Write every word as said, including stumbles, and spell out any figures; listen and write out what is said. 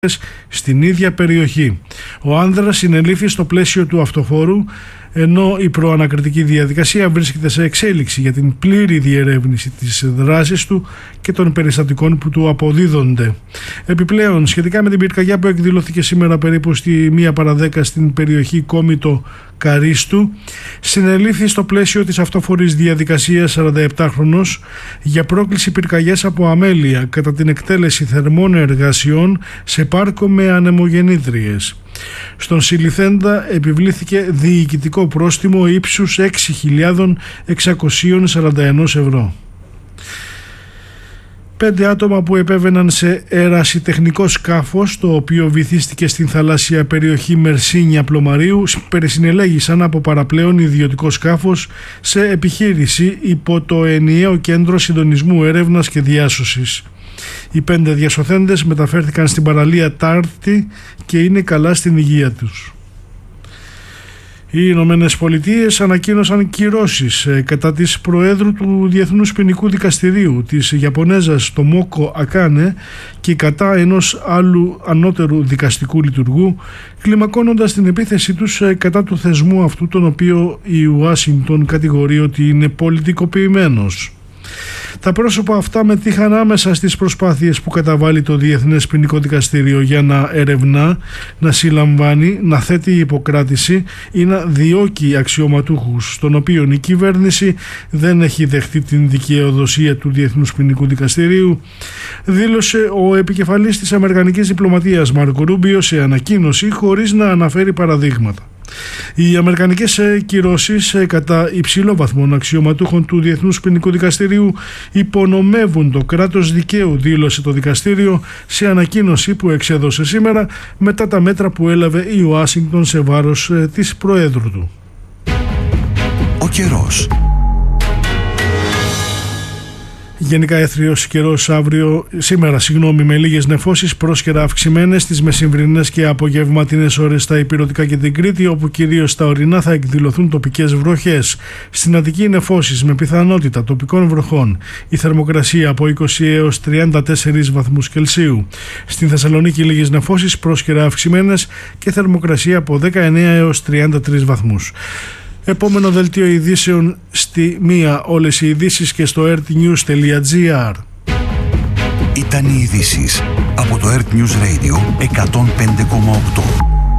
στην ίδια περιοχή. Ο άνδρας συνελήφθη στο πλαίσιο του αυτοφόρου, ενώ η προανακριτική διαδικασία βρίσκεται σε εξέλιξη για την πλήρη διερεύνηση της δράσης του και των περιστατικών που του αποδίδονται. Επιπλέον, σχετικά με την πυρκαγιά που εκδηλώθηκε σήμερα περίπου στη μία παρά δέκα στην περιοχή Κόμιτο Καρίστου, συνελήφθη στο πλαίσιο της αυτοφορής διαδικασίας σαρανταεπτάχρονος για πρόκληση πυρκαγιάς από αμέλεια κατά την εκτέλεση θερμών εργασιών σε πάρκο με ανεμογεννήτριες. Στον συλληφθέντα επιβλήθηκε διοικητικό πρόστιμο ύψους έξι χιλιάδες εξακόσια σαράντα ένα ευρώ. Πέντε άτομα που επέβαιναν σε ερασιτεχνικό σκάφος, το οποίο βυθίστηκε στην θαλάσσια περιοχή Μερσίνια Πλωμαρίου, περισυνελέγησαν από παραπλέον ιδιωτικό σκάφος σε επιχείρηση υπό το ενιαίο κέντρο συντονισμού έρευνας και διάσωσης. Οι πέντε διασωθέντες μεταφέρθηκαν στην παραλία Τάρτη και είναι καλά στην υγεία τους. Οι Ηνωμένες Πολιτείες ανακοίνωσαν κυρώσεις κατά της Προέδρου του Διεθνούς Ποινικού Δικαστηρίου, της Ιαπωνέζας Τομόκο Ακάνε, και κατά ενός άλλου ανώτερου δικαστικού λειτουργού, κλιμακώνοντας την επίθεσή τους κατά του θεσμού αυτού, τον οποίο η Ουάσιγκτον κατηγορεί ότι είναι πολιτικοποιημένος. Τα πρόσωπα αυτά μετήχαν άμεσα στις προσπάθειες που καταβάλει το Διεθνές Ποινικό Δικαστήριο για να ερευνά, να συλλαμβάνει, να θέτει υποκράτηση ή να διώκει αξιωματούχους, των οποίων η κυβέρνηση δεν έχει δεχτεί την δικαιοδοσία του Διεθνούς Ποινικού Δικαστηρίου, δήλωσε ο επικεφαλής της Αμερικανικής Διπλωματίας Μάρκο Ρούμπιο σε ανακοίνωση, χωρίς να αναφέρει παραδείγματα. Οι αμερικανικές κυρώσεις κατά υψηλόβαθμων αξιωματούχων του Διεθνούς Ποινικού Δικαστηρίου υπονομεύουν το κράτος δικαίου, δήλωσε το δικαστήριο σε ανακοίνωση που εξέδωσε σήμερα μετά τα μέτρα που έλαβε η Ουάσιγκτον σε βάρος της Προέδρου του. Ο καιρός. Γενικά έθριος καιρός αύριο, σήμερα συγγνώμη, με λίγες νεφώσεις, πρόσκαιρα αυξημένες στις μεσημβρινές και απογευματινές ώρες στα Ηπειρωτικά και την Κρήτη, όπου κυρίως στα ορεινά θα εκδηλωθούν τοπικές βροχές. Στην Αττική νεφώσεις με πιθανότητα τοπικών βροχών. Η θερμοκρασία από είκοσι έως τριάντα τέσσερις βαθμούς Κελσίου. Στην Θεσσαλονίκη λίγες νεφώσεις, πρόσκαιρα αυξημένες και θερμοκρασία από δεκαεννέα έως τριάντα τρεις βαθμούς. Επόμενο δελτίο ειδήσεων στη μία. Όλες οι ειδήσεις και στο ertnews τελεία gr. Ήταν οι ειδήσεις από το Earth News Radio εκατόν πέντε κόμμα οκτώ.